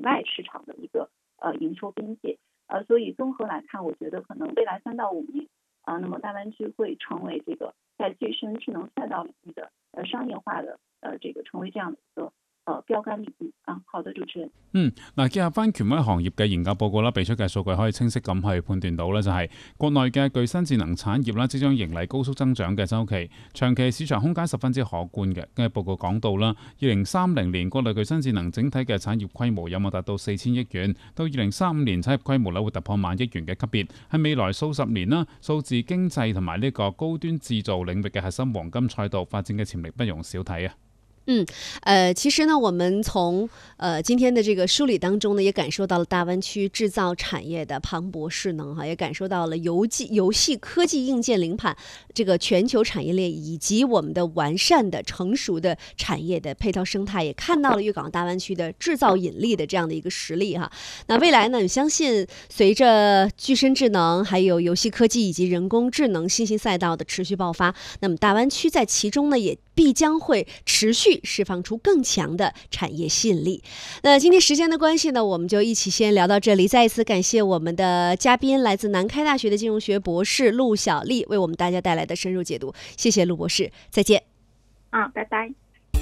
外市场的一个营收边界。所以综合来看，我觉得可能未来3到5年那么大湾区会成为这个在具身智能赛道领域的商業化的這個成為這樣的一個標杆領域啊。好的，主持人。 結合翻權威行業嘅研究報告啦，俾出嘅數據可以清晰咁去判斷到咧，就係國內嘅具新智能產業啦，即將迎嚟高速增長嘅週期，長期市場空間十分之可觀嘅。跟住報告講到啦，2030年國內具新智能整體嘅產業規模有望達到4000億元，到2035年產業規模咧會突破10000億元嘅級別，係未來數十年啦，數字經濟同埋呢個高端製造領域嘅核心黃金賽道發展嘅潛力不容小睇啊！ 其實呢，我們從今天的這個梳理當中呢，也感受到了大灣區製造產業的磅礴勢能哈，也感受到了遊戲科技硬件領盤這個全球產業鏈以及我們的完善的成熟的產業的配套生態，也看到了粵港大灣區的製造引力的這樣的一個實力哈。那未來呢，相信隨着具身智能、還有遊戲科技以及人工智能新興賽道的持續爆發，那麼大灣區在其中呢，也必將會持續釋放出更強的產業吸引力。那今天時間的關係呢，我們就一起先聊到這裡。再一次感謝我們的嘉賓，來自南開大學的金融學博士陸小麗，為我們大家帶來的深入解讀。謝謝陸博士，再見。 拜拜。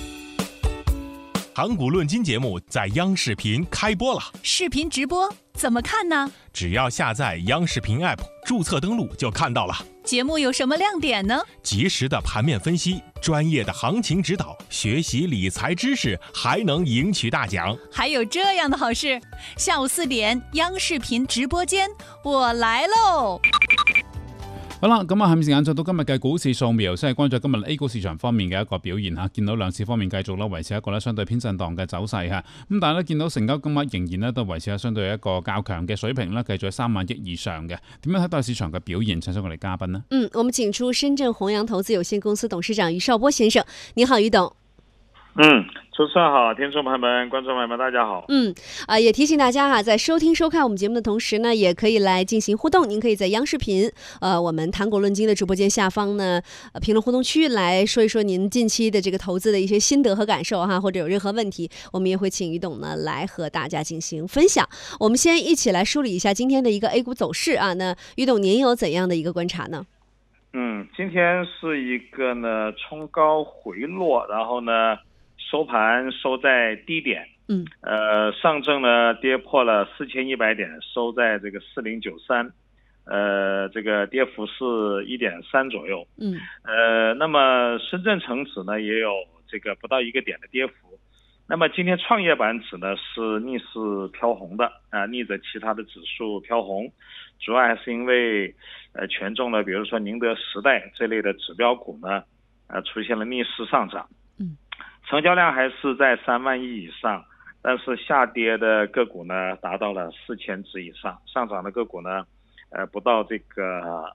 盤古論金節目在央視頻開播了， 視頻直播怎麼看呢？ 只要下載央視頻 App， 註冊登錄就看到了。 節目有什麼亮點呢？ 及時的盤面分析，專業的行情指導，學習理財知識，還能贏取大獎。 還有這樣的好事，下午4點央視頻直播間，我來嘍！ 好啦，咁下面時間就到今日嘅股市掃描，先係關注今日 A 股市場方面嘅一個表現嚇，見到兩市方面繼續維持一個相對偏震盪嘅走勢嚇，咁但係見到成交金額仍然都維持相對一個較強嘅水平啦，繼續喺3萬億以上嘅。點樣睇到市場嘅表現？請出我哋嘉賓呢？ 我們請出深圳弘洋投資有限公司董事長余少波先生。你好，余董。 主持人好，聽眾朋友們、觀眾朋友們，大家好。 也提醒大家哈，在收聽收看我們節目的同時呢，也可以來進行互動。您可以在央視頻我們談股論金的直播間下方呢評論互動區來說一說您近期的這個投資的一些心得和感受哈，或者有任何問題，我們也會請余董呢來和大家進行分享。我們先一起來梳理一下今天的一個 A 股走勢啊。那余董您有怎樣的一個觀察呢？ 今天是一個呢衝高回落，然後呢收盤收在低點，上證呢跌破了4100點，收在這個4093，這個跌幅是1.3左右，那麼深圳成指呢也有這個不到1個點的跌幅，那麼今天創業板指呢是逆勢飄紅的，逆着其他的指數飄紅，主要還是因為權重呢，比如說寧德時代這類的指標股呢，出現了逆勢上漲。成交量還是在3萬億以上，但是下跌的個股呢達到了4000隻以上，上漲的個股呢不到這個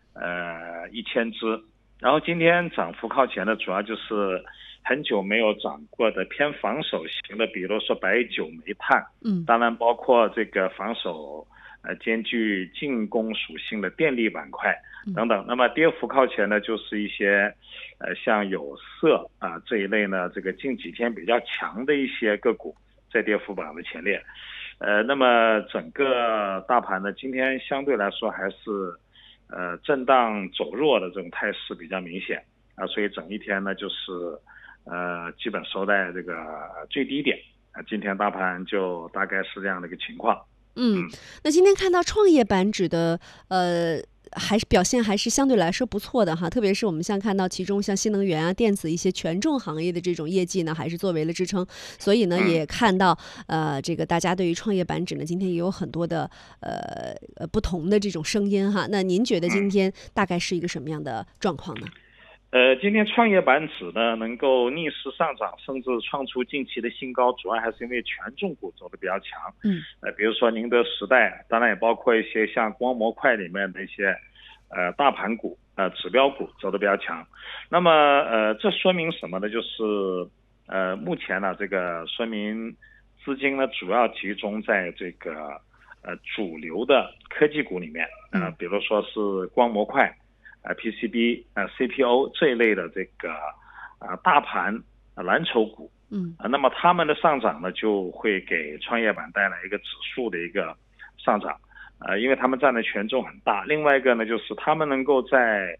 1000隻。然後今天漲幅靠前的主要就是很久沒有漲過的偏防守型的，比如說白酒、煤炭，當然包括這個防守兼具進攻屬性的電力板塊等等。那麼跌幅靠前的就是一些像有色這一類呢，這個近幾天比較強的一些個股在跌幅榜的前列。那麼整個大盤呢，今天相對來說還是震盪走弱的這種態勢比較明顯所以整一天呢就是基本收在這個最低點今天大盤就大概是這樣的一個情況。 那今天看到創業板指的還是表現還是相對來說不錯的哈，特別是我們像看到其中像新能源啊、電子一些權重行業的這種業績呢，還是作為了支撐，所以呢也看到這個大家對於創業板指呢今天也有很多的不同的這種聲音哈。那您覺得今天大概是一個什麼樣的狀況呢？ 今天創業板指呢能夠逆勢上漲，甚至創出近期的新高，主要還是因為權重股走得比較強。比如說寧德時代，當然也包括一些像光模塊裡面的一些大盤股指標股走得比較強。那麼這說明什麼呢？就是目前呢這個說明資金呢主要集中在這個主流的科技股裡面，比如說是光模塊。PCB、CPO 這一類的這個大盤藍籌股那么他们的上涨呢，就会给创业板带来一个指数的一个上涨，因为他们占的权重很大。另外一个呢，就是他们能够在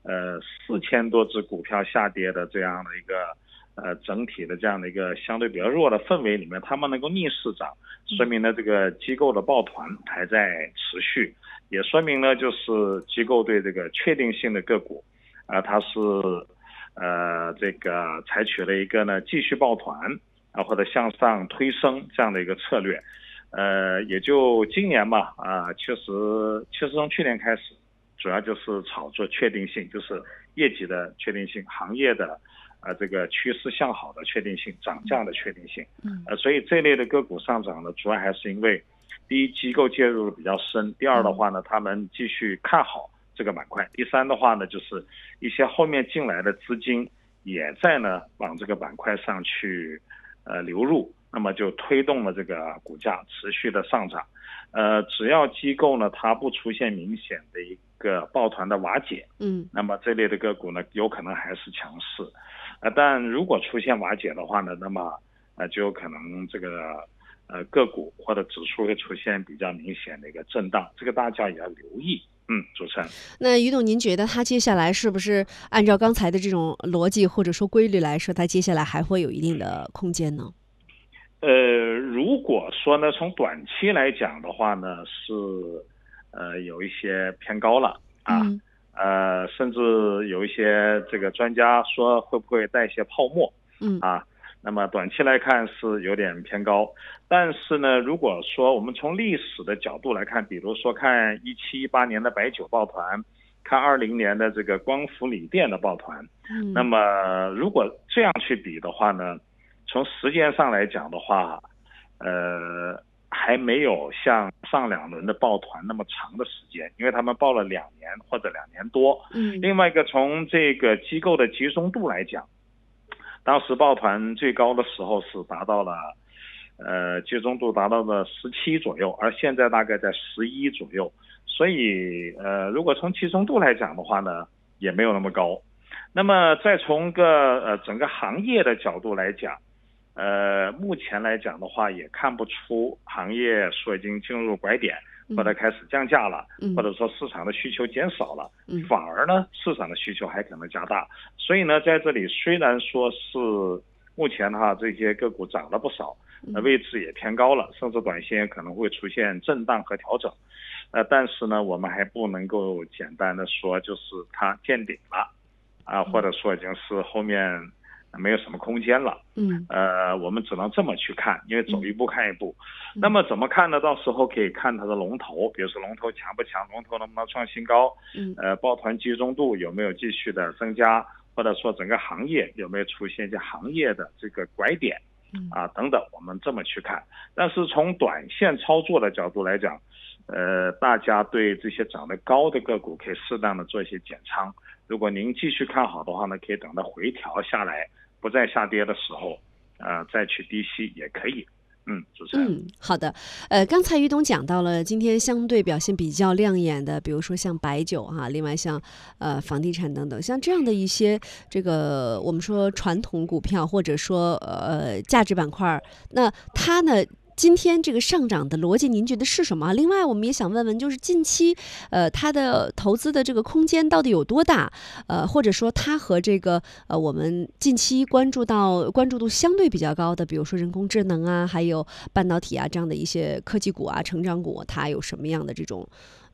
4000多只股票下跌的这样的一个整体的这样的一个相对比较弱的氛围里面，他们能够逆势涨，说明呢这个机构的抱团还在持续，也说明呢就是机构对这个确定性的个股它是这个采取了一个呢继续抱团或者向上推升这样的一个策略。也就今年嘛确实从去年开始主要就是炒作确定性，就是业绩的确定性，行业的这个趋势向好的确定性，涨价的确定性。所以这类的个股上涨呢，主要还是因为第一，机构介入的比较深；第二的话呢，他们继续看好这个板块；第三的话呢，就是一些后面进来的资金也在呢往这个板块上去流入，那么就推动了这个股价持续的上涨。只要机构呢它不出现明显的一个抱团的瓦解，那么这类的个股呢有可能还是强势。但如果出现瓦解的话呢，那么就有可能这个个股或者指数会出现比较明显的一个震荡，这个大家也要留意。主持人， 那于董，您觉得它接下来是不是按照刚才的这种逻辑或者说规律来说，它接下来还会有一定的空间呢？ 如果说呢，从短期来讲的话呢，是有一些偏高了甚至有一些这个专家说会不会带一些泡沫那么短期来看是有点偏高。但是呢，如果说我们从历史的角度来看，比如说看17、18年的白酒抱团，看20年的这个光伏锂电的抱团，那么如果这样去比的话呢，从时间上来讲的话，还没有像上2轮的抱团那么长的时间，因为他们抱了2年或者2年多。另外一个从这个机构的集中度来讲，当时抱团最高的时候是达到了集中度达到了17左右，而现在大概在11左右。所以如果从集中度来讲的话呢，也没有那么高。那么再从整个行业的角度来讲，目前来讲的话，也看不出行业说已经进入拐点，或者开始降价了，或者说市场的需求减少了，反而呢市场的需求还可能加大。所以呢，在这里虽然说是目前这些个股涨了不少，位置也偏高了，甚至短线可能会出现震荡和调整。但是呢，我们还不能够简单的说就是它见顶了或者说已经是后面没有什么空间了。我们只能这么去看，因为走一步看一步。那么怎么看呢？到时候可以看它的龙头，比如说龙头强不强，龙头能不能创新高，抱团集中度有没有继续的增加，或者说整个行业有没有出现一些行业的这个拐点等等，我们这么去看。但是从短线操作的角度来讲，大家对这些涨得高的个股可以适当的做一些减仓。如果您继续看好的话呢，可以等到回调下来不再下跌的时候再去低吸也可以。主持人。 好的。刚才于董讲到了今天相对表现比较亮眼的，比如说像白酒另外像房地产等等，像这样的一些这个我们说传统股票或者说价值板块，那它呢今天这个上涨的逻辑您觉得是什么？另外我们也想问问，就是近期它的投资的这个空间到底有多大？或者说它和这个我们近期关注度相对比较高的，比如说人工智能还有半导体这样的一些科技股成长股，它有什么样的这种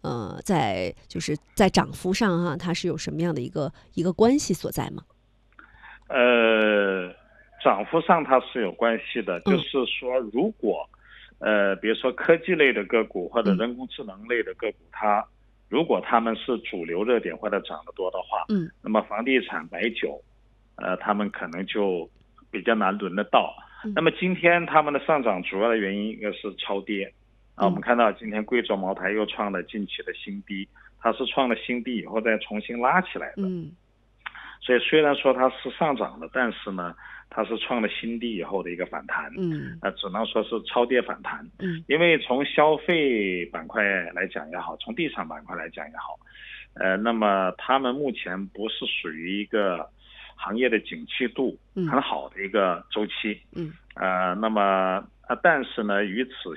在涨幅上它是有什么样的一个关系所在吗？ 涨幅上它是有关系的，就是说如果比如说科技类的个股或者人工智能类的个股，如果他们是主流热点或者涨得多的话，那么房地产、白酒他们可能就比较难轮得到。那么今天他们的上涨主要的原因应该是超跌我们看到今天贵州茅台又创了近期的新低，它是创了新低以后再重新拉起来的。所以虽然说它是上涨的，但是呢它是创了新低以后的一个反弹，只能说是超跌反弹。因为从消费板块来讲也好，从地产板块来讲也好，那么他们目前不是属于一个行业的景气度很好的一个周期。那么但是呢，与此